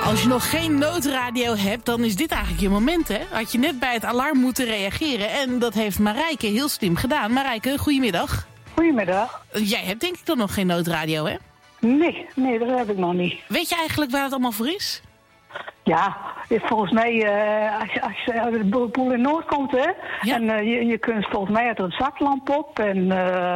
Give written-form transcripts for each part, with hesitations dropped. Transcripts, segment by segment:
Als je nog geen noodradio hebt, dan is dit eigenlijk je moment, hè? Had je net bij het alarm moeten reageren. En dat heeft Marijke heel slim gedaan. Marijke, goedemiddag. Goedemiddag. Jij hebt denk ik dan nog geen noodradio, hè? Nee, dat heb ik nog niet. Weet je eigenlijk waar het allemaal voor is? Ja, volgens mij, als de boel in Noord komt, hè. Ja. En je kunt volgens mij uit een zaklamp op. En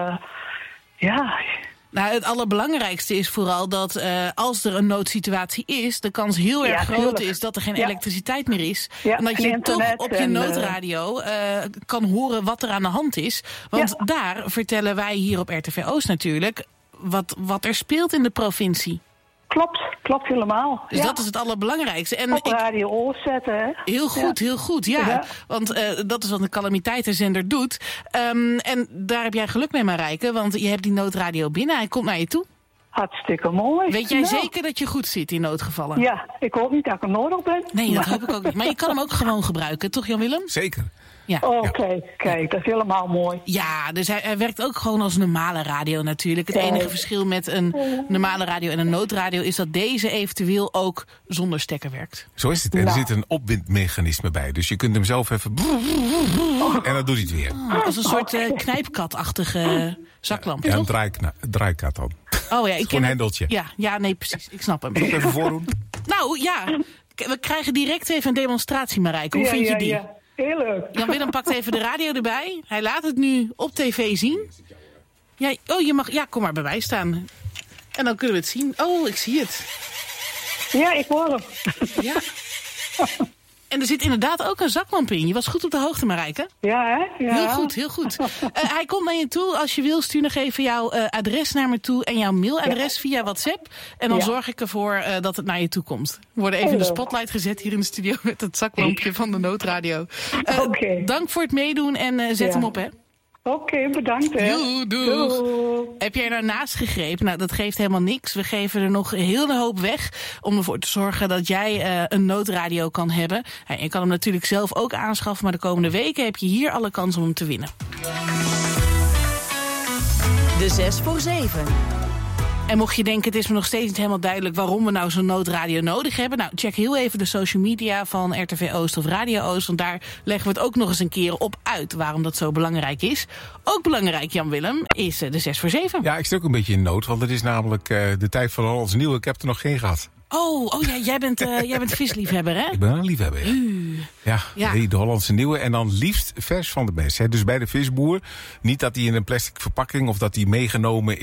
ja. Nou, het allerbelangrijkste is vooral dat als er een noodsituatie is, de kans heel erg groot is dat er geen elektriciteit meer is. Ja, en dat je toch op je noodradio kan horen wat er aan de hand is. Want daar vertellen wij hier op RTV Oost natuurlijk wat er speelt in de provincie. Klopt helemaal. Dus dat is het allerbelangrijkste. En op Radio Oost zetten, hè? Heel goed, ja. Want dat is wat een calamiteitenzender doet. En daar heb jij geluk mee, Marijke, want je hebt die noodradio binnen. Hij komt naar je toe. Hartstikke mooi. Weet jij zeker dat je goed zit in noodgevallen? Ja, ik hoop niet dat ik er nodig ben. Nee, dat hoop ik ook niet. Maar je kan hem ook gewoon gebruiken, toch Jan-Willem? Zeker. Ja. Oké, kijk, dat is helemaal mooi. Ja, dus hij werkt ook gewoon als normale radio natuurlijk. Het enige verschil met een normale radio en een noodradio is dat deze eventueel ook zonder stekker werkt. Zo is het. En er zit een opwindmechanisme bij. Dus je kunt hem zelf even... En dan doet hij het weer. Als een soort knijpkatachtige zaklamp, ja, toch? Een draaikat dan. Oh ja, ik ken een hendeltje. Ja, nee, precies. Ik snap hem. Zal ik even voordoen? Nou ja, we krijgen direct even een demonstratie, Marijke. Hoe vind je die? Ja. Heel leuk. Jan-Willem pakt even de radio erbij. Hij laat het nu op tv zien. Ja, je mag... Ja, kom maar bij mij staan. En dan kunnen we het zien. Oh, ik zie het. Ja, ik hoor hem. Ja. En er zit inderdaad ook een zaklamp in. Je was goed op de hoogte, Marijke. Ja, hè? Ja. Heel goed. Hij komt naar je toe. Als je wil, stuur nog even jouw adres naar me toe en jouw mailadres via WhatsApp. En dan zorg ik ervoor dat het naar je toe komt. We worden even in de spotlight gezet hier in de studio met het zaklampje van de noodradio. Dank voor het meedoen en zet hem op, hè. Oké, bedankt, hè. Doeg. Heb jij daarnaast gegrepen? Nou, dat geeft helemaal niks. We geven er nog heel de hoop weg om ervoor te zorgen dat jij een noodradio kan hebben. Je kan hem natuurlijk zelf ook aanschaffen, maar de komende weken heb je hier alle kans om hem te winnen. De 6 voor 7. En mocht je denken, het is me nog steeds niet helemaal duidelijk waarom we nou zo'n noodradio nodig hebben. Nou, check heel even de social media van RTV Oost of Radio Oost. Want daar leggen we het ook nog eens een keer op uit waarom dat zo belangrijk is. Ook belangrijk, Jan-Willem, is de 6 voor 7. Ja, ik zit ook een beetje in nood, want het is namelijk de tijd van Hollands Nieuwe. Ik heb er nog geen gehad. Oh ja, jij bent visliefhebber, hè? Ik ben een liefhebber, ja. Ja. Nee, de Hollandse Nieuwe. En dan liefst vers van de mes. Hè. Dus bij de visboer, niet dat die in een plastic verpakking of dat die meegenomen